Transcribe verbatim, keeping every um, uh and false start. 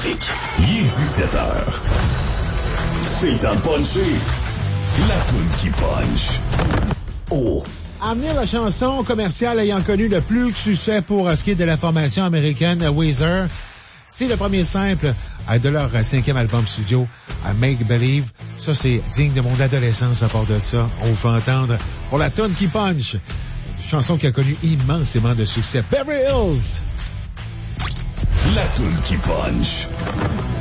trafic. Il est dix-sept heures. C'est temps de puncher. La toune qui punch. Oh. Amener la chanson commerciale ayant connu le plus de succès pour ce qui est de la formation américaine Weezer, c'est le premier simple de leur cinquième album studio, Make Believe. Ça, c'est digne de mon adolescence à part de ça. On vous fait entendre pour la toune qui punch. Une chanson qui a connu immensément de succès. Beverly Hills. La toune qui punch.